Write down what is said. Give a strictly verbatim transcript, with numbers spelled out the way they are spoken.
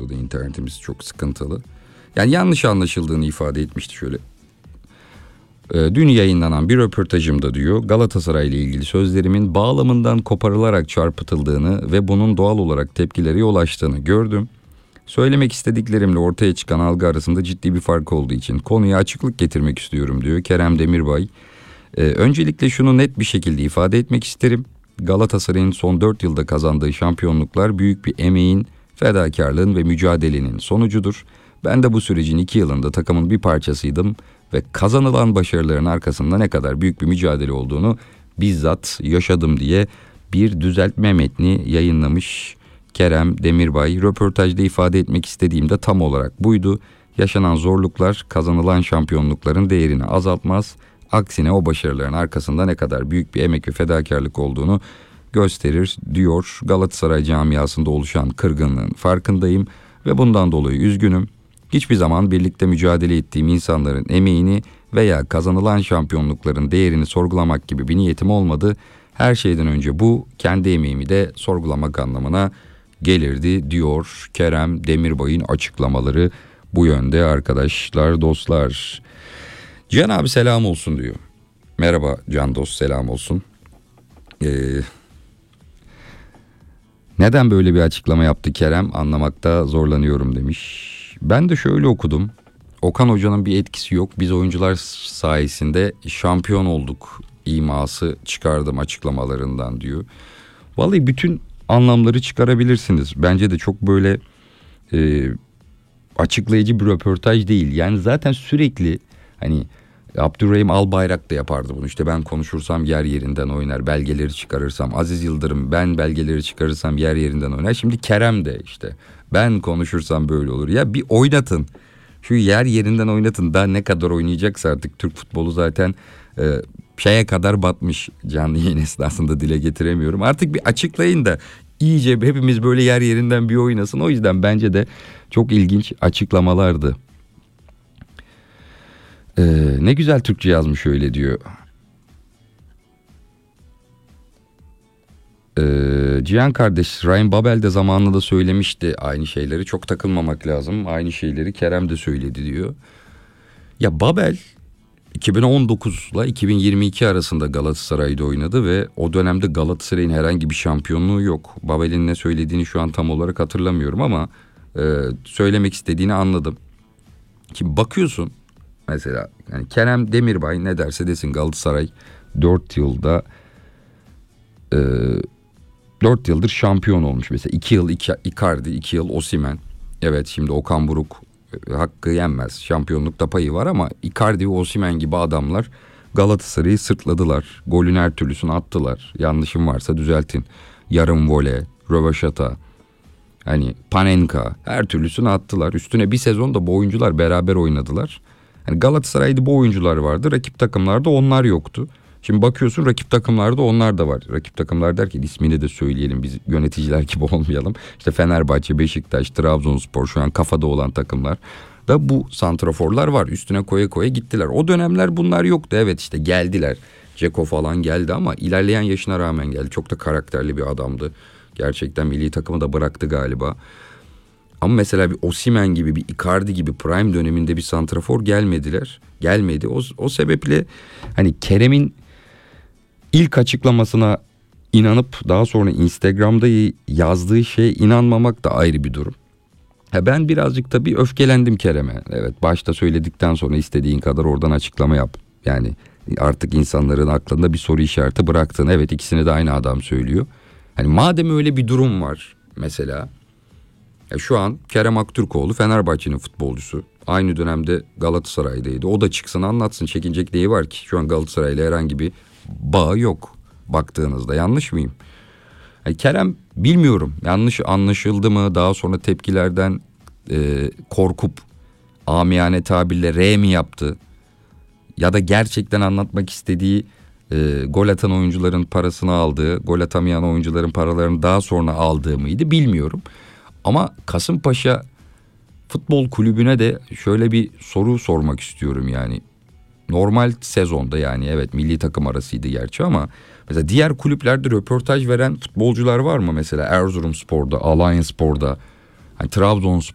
burada internetimiz çok sıkıntılı. Yani yanlış anlaşıldığını ifade etmişti şöyle. Dün yayınlanan bir röportajımda diyor Galatasaray ile ilgili sözlerimin bağlamından koparılarak çarpıtıldığını ve bunun doğal olarak tepkilere yol açtığını gördüm. Söylemek istediklerimle ortaya çıkan algı arasında ciddi bir fark olduğu için konuya açıklık getirmek istiyorum diyor Kerem Demirbay. Ee, öncelikle şunu net bir şekilde ifade etmek isterim. Galatasaray'ın son dört yılda kazandığı şampiyonluklar büyük bir emeğin, fedakarlığın ve mücadelenin sonucudur. Ben de bu sürecin iki yılında takımın bir parçasıydım ve kazanılan başarıların arkasında ne kadar büyük bir mücadele olduğunu bizzat yaşadım diye bir düzeltme metni yayınlamış Kerem Demirbay. Röportajda ifade etmek istediğim de tam olarak buydu. Yaşanan zorluklar kazanılan şampiyonlukların değerini azaltmaz. Aksine o başarıların arkasında ne kadar büyük bir emek ve fedakarlık olduğunu gösterir diyor. Galatasaray camiasında oluşan kırgınlığın farkındayım ve bundan dolayı üzgünüm. Hiçbir zaman birlikte mücadele ettiğim insanların emeğini veya kazanılan şampiyonlukların değerini sorgulamak gibi bir niyetim olmadı. Her şeyden önce bu kendi emeğimi de sorgulamak anlamına gelirdi diyor Kerem Demirbay'ın açıklamaları bu yönde arkadaşlar, dostlar. Cihan abi selam olsun diyor. Merhaba Can dost, selam olsun. Ee, neden böyle bir açıklama yaptı Kerem anlamakta zorlanıyorum demiş. Ben de şöyle okudum. Okan Hoca'nın bir etkisi yok. Biz oyuncular sayesinde şampiyon olduk iması çıkardım açıklamalarından diyor. Vallahi bütün anlamları çıkarabilirsiniz. Bence de çok böyle e, açıklayıcı bir röportaj değil. Yani zaten sürekli hani Abdurrahim Albayrak da yapardı bunu. İşte ben konuşursam yer yerinden oynar, belgeleri çıkarırsam. Aziz Yıldırım ben belgeleri çıkarırsam yer yerinden oynar. Şimdi Kerem de işte ben konuşursam böyle olur. Ya bir oynatın. Şu yer yerinden oynatın. Daha ne kadar oynayacaksa artık Türk futbolu zaten e, şeye kadar batmış. Canlı yayın esnasında dile getiremiyorum. Artık bir açıklayın da iyice hepimiz böyle yer yerinden bir oynasın. O yüzden bence de çok ilginç açıklamalardı. Ee, ne güzel Türkçe yazmış öyle diyor. Ee, Cihan kardeş, Ryan Babel de zamanında da söylemişti aynı şeyleri. Çok takılmamak lazım. Aynı şeyleri Kerem de söyledi diyor. Ya Babel iki bin on dokuz ile iki bin yirmi iki arasında Galatasaray'da oynadı ve o dönemde Galatasaray'ın herhangi bir şampiyonluğu yok. Babel'in ne söylediğini şu an tam olarak hatırlamıyorum ama e, söylemek istediğini anladım. Şimdi bakıyorsun mesela yani Kerem Demirbay ne derse desin Galatasaray dört yılda e, dört yıldır şampiyon olmuş. Mesela iki yıl Icardi, iki yıl Osimhen. Evet şimdi Okan Buruk e, hakkı yenmez. Şampiyonlukta payı var ama Icardi ve Osimhen gibi adamlar Galatasaray'ı sırtladılar. Golün her türlüsünü attılar. Yanlışım varsa düzeltin. Yarım vole, rövaşata, hani Panenka her türlüsünü attılar. Üstüne bir sezon da bu oyuncular beraber oynadılar. Yani Galatasaray'da bu oyuncular vardı. Rakip takımlarda onlar yoktu. Şimdi bakıyorsun rakip takımlarda onlar da var. Rakip takımlar derken ismini de söyleyelim biz yöneticiler gibi olmayalım. İşte Fenerbahçe, Beşiktaş, Trabzonspor şu an kafada olan takımlar da bu santraforlar var. Üstüne koya koya gittiler. O dönemler bunlar yoktu. Evet işte geldiler. Ceko falan geldi ama ilerleyen yaşına rağmen geldi. Çok da karakterli bir adamdı. Gerçekten milli takımı da bıraktı galiba. Ama mesela bir Osimhen gibi, bir Icardi gibi prime döneminde bir santrafor gelmediler. Gelmedi. O, o sebeple hani Kerem'in ilk açıklamasına inanıp daha sonra Instagram'da yazdığı şeye inanmamak da ayrı bir durum. Ha ben birazcık tabii öfkelendim Kerem'e. Evet başta söyledikten sonra istediğin kadar oradan açıklama yap. Yani artık insanların aklında bir soru işareti bıraktın. Evet ikisini de aynı adam söylüyor. Hani madem öyle bir durum var mesela. Ya şu an Kerem Aktürkoğlu Fenerbahçe'nin futbolcusu. Aynı dönemde Galatasaray'daydı. O da çıksın anlatsın. Çekinecek neyi var ki? Şu an Galatasaray'la herhangi bir bağı yok baktığınızda. Yanlış mıyım? Yani Kerem bilmiyorum. Yanlış anlaşıldı mı? Daha sonra tepkilerden e, korkup amiyane tabirle R mi yaptı? Ya da gerçekten anlatmak istediği e, gol atan oyuncuların parasını aldığı, gol atamayan oyuncuların paralarını daha sonra aldığı mıydı bilmiyorum. Ama Kasımpaşa Futbol Kulübü'ne de şöyle bir soru sormak istiyorum yani. Normal sezonda yani evet milli takım arasıydı gerçi ama mesela diğer kulüplerde röportaj veren futbolcular var mı? Mesela Erzurumspor'da, Alanyaspor'da, hani Trabzon